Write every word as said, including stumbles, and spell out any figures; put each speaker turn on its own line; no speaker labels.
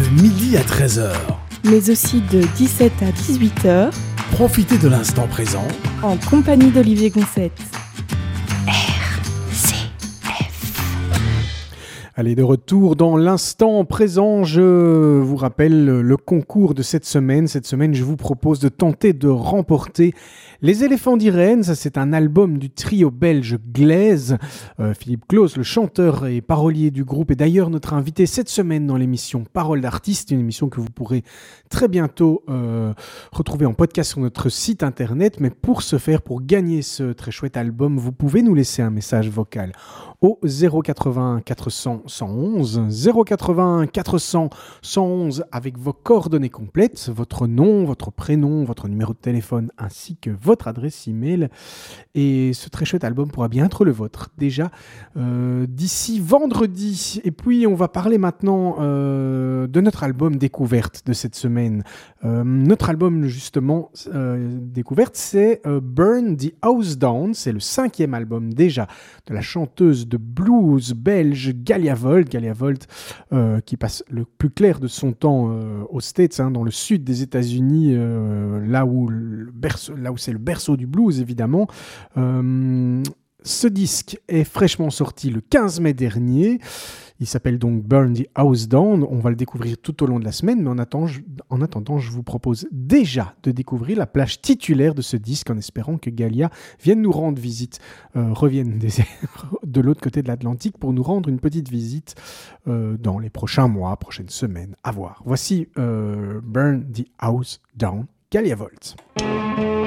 de midi à treize heures.
Mais aussi de dix-sept à dix-huit heures.
Profitez de l'instant présent
en compagnie d'Olivier Gonçette.
Allez, de retour dans l'instant présent, je vous rappelle le concours de cette semaine. Cette semaine, je vous propose de tenter de remporter Les éléphants d'Irène. Ça, c'est un album du trio belge Glaise. Euh, Philippe Claus, le chanteur et parolier du groupe, est d'ailleurs notre invité cette semaine dans l'émission Paroles d'artistes, une émission que vous pourrez très bientôt euh, retrouver en podcast sur notre site internet. Mais pour ce faire, pour gagner ce très chouette album, vous pouvez nous laisser un message vocal au zéro quatre-vingts quatre cents cent onze, zéro quatre-vingts quatre cents cent onze avec vos coordonnées complètes, votre nom, votre prénom, votre numéro de téléphone ainsi que votre adresse email. Et ce très chouette album pourra bien être le vôtre déjà euh, d'ici vendredi. Et puis on va parler maintenant euh, de notre album découverte de cette semaine. Euh, notre album justement euh, découverte, c'est euh, Burn the House Down. C'est le cinquième album déjà de la chanteuse de blues belge Galia Volt, Galia Volt euh, qui passe le plus clair de son temps euh, aux States, hein, dans le sud des États-Unis, euh, là où le berceau, là où c'est le berceau du blues évidemment. Euh, ce disque est fraîchement sorti le quinze mai dernier. Il s'appelle donc Burn the House Down. On va le découvrir tout au long de la semaine, mais en attendant, je, en attendant, je vous propose déjà de découvrir la plage titulaire de ce disque en espérant que Galia vienne nous rendre visite, euh, revienne des, de l'autre côté de l'Atlantique pour nous rendre une petite visite euh, dans les prochains mois, prochaines semaines. À voir. Voici euh, Burn the House Down, Galia Volt.